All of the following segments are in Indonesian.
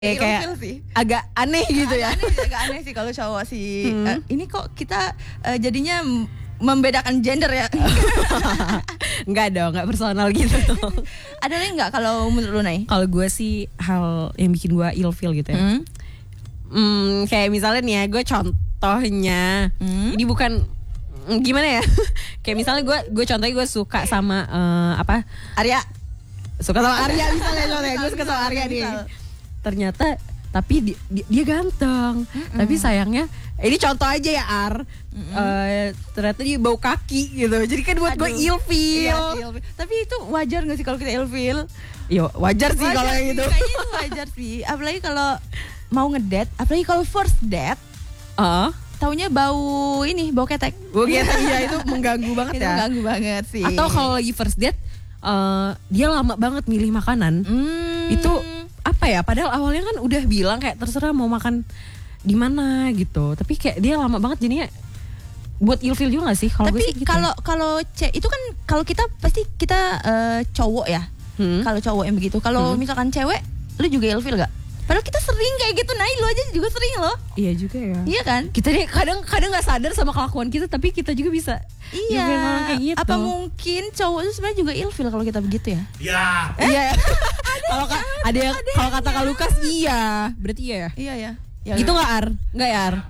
kayak agak aneh gitu ya. Agak aneh sih kalau cowok sih. Ini kok kita jadinya membedakan gender ya? Enggak dong, enggak personal gitu. Ada lagi nggak kalau menurut lu, Nay? Kalau gue sih hal yang bikin gue ilfeel gitu ya. Kayak misalnya nih ya, gue contohnya, ini bukan gimana ya? Kayak misalnya gue contohnya gue suka sama Arya. Suka sama Arya misalnya, gue suka sama Arya nih. Ternyata tapi dia ganteng, tapi sayangnya ini contoh aja ya ternyata dia bau kaki gitu, jadi kan buat gue ilfeel. Iya, tapi itu wajar nggak sih kalau kita ilfeel? Yo wajar sih kalau yang itu. Kayaknya itu wajar sih, apalagi kalau mau ngedate, apalagi kalau first date. Taunya bau ketek. Bau ketek, iya itu mengganggu banget itu ya. Mengganggu banget sih. Atau kalau lagi first date, dia lama banget milih makanan. Itu apa ya? Padahal awalnya kan udah bilang kayak terserah mau makan di mana gitu. Tapi kayak dia lama banget jadinya buat ilfeel juga gak sih? Tapi gitu kalau itu kan kalau kita pasti kita cowok ya. Kalau cowok yang begitu. Kalau misalkan cewek, lu juga ilfeel gak? Padahal kita sering kayak gitu, Nay, lu aja juga sering loh. Iya juga ya. Iya kan? Kita nih kadang nggak sadar sama kelakuan kita, tapi kita juga bisa. Iya. Kayak gitu. Apa mungkin cowok itu sebenarnya juga ilfeel kalau kita begitu ya? Iya. Iya. Kalau ada yang kalau kata Kak Lukas iya, berarti iya ya. Iya ya. Gitu nggak Ar? Nggak ya Ar?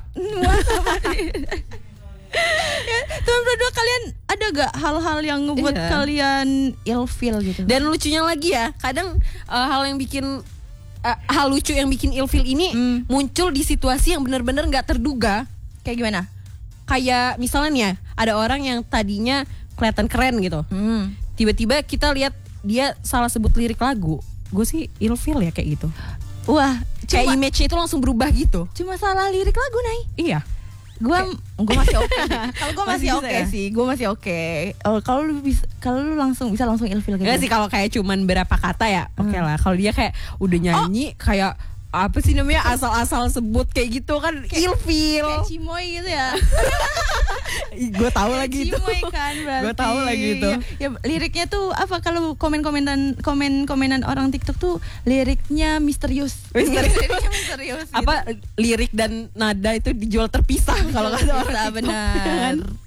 Ya, teman berdua kalian ada gak hal-hal yang ngebuat kalian ilfeel gitu? Dan lucunya lagi ya, kadang hal lucu yang bikin ilfeel ini muncul di situasi yang benar-benar nggak terduga. Kayak gimana? Kayak misalnya nih ya, ada orang yang tadinya kelihatan keren gitu, tiba-tiba kita lihat dia salah sebut lirik lagu, gue sih ilfeel ya kayak gitu. Wah, kayak image-nya itu langsung berubah gitu. Cuma salah lirik lagu, Nay. Iya. Gue masih oke. Kalau gue masih oke ya? sih, gue masih oke. Kalau lu langsung bisa langsung ilfeel gitu. Enggak sih, kalau kayak cuman berapa kata ya, oke lah. Kalau dia kayak udah nyanyi kayak apa sih namanya, asal-asal sebut kayak gitu kan ilfeel. Kayak Cimoy gitu ya. Gue tahu lagi itu. Cimoy kan berarti. Gue tahu lagi itu. Ya, liriknya tuh apa, kalau komen-komenan orang TikTok tuh liriknya misterius. Liriknya misterius. Apa lirik dan nada itu dijual terpisah kalau kata orang. Benar.